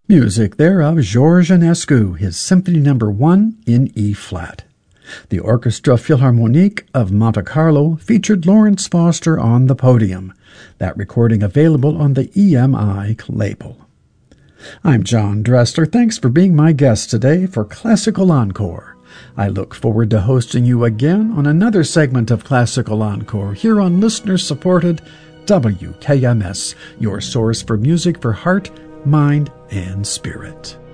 Music there of Georges Enescu, his Symphony No. 1 in E-flat. The Orchestra Philharmonique of Monte Carlo featured Lawrence Foster on the podium, that recording available on the EMI label. I'm John Dressler. Thanks for being my guest today for Classical Encore. I look forward to hosting you again on another segment of Classical Encore here on listener-supported WKMS, your source for music for heart, mind, and spirit.